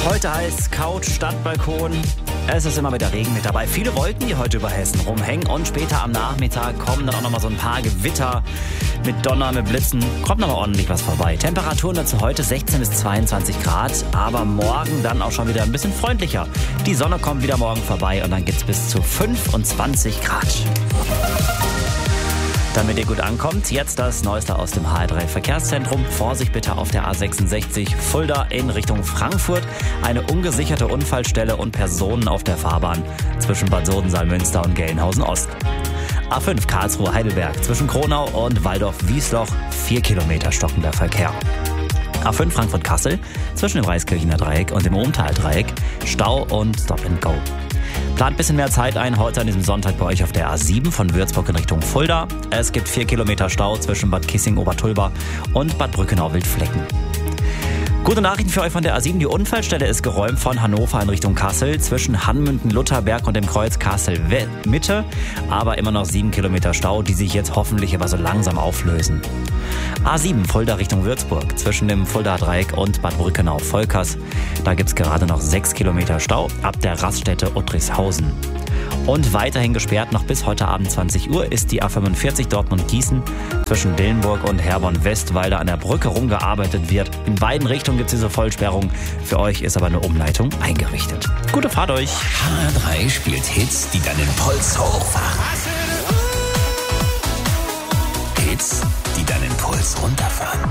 Heute heißt Couch statt Balkon. Es ist immer wieder Regen mit dabei. Viele Wolken, die heute über Hessen rumhängen. Und später am Nachmittag kommen dann auch nochmal so ein paar Gewitter mit Donner, mit Blitzen. Kommt nochmal ordentlich was vorbei. Temperaturen dazu heute 16 bis 22 Grad. Aber morgen dann auch schon wieder ein bisschen freundlicher. Die Sonne kommt wieder morgen vorbei und dann geht's bis zu 25 Grad. Damit ihr gut ankommt, jetzt das Neueste aus dem HR3 Verkehrszentrum. Vorsicht bitte auf der A66 Fulda in Richtung Frankfurt. Eine ungesicherte Unfallstelle und Personen auf der Fahrbahn zwischen Bad Sodensaal-Münster und Gelnhausen-Ost. A5 Karlsruhe-Heidelberg zwischen Kronau und Waldorf-Wiesloch 4 Kilometer stockender Verkehr. A5 Frankfurt-Kassel zwischen dem Reiskirchener Dreieck und dem Ohmtal-Dreieck Stau und Stop and Go. Plant ein bisschen mehr Zeit ein heute an diesem Sonntag bei euch auf der A7 von Würzburg in Richtung Fulda. Es gibt 4 Kilometer Stau zwischen Bad Kissing-Obertulba und Bad Brückenau-Wildflecken. Gute Nachrichten für euch von der A7. Die Unfallstelle ist geräumt von Hannover in Richtung Kassel zwischen Hanmünden-Lutherberg und dem Kreuz Kassel-Mitte. Aber immer noch 7 Kilometer Stau, die sich jetzt hoffentlich aber so langsam auflösen. A7 Fulda Richtung Würzburg zwischen dem Fulda-Dreieck und Bad Brückenau-Volkers. Da gibt's gerade noch 6 Kilometer Stau ab der Raststätte Uttrichshausen. Und weiterhin gesperrt noch bis heute Abend 20 Uhr ist die A45 Dortmund-Gießen zwischen Dillenburg und Herborn-West, weil da an der Brücke rumgearbeitet wird. In beiden Richtungen gibt es diese Vollsperrung. Für euch ist aber eine Umleitung eingerichtet. Gute Fahrt euch! HR3 spielt Hits, die deinen Puls hochfahren. Hits, die deinen Puls runterfahren.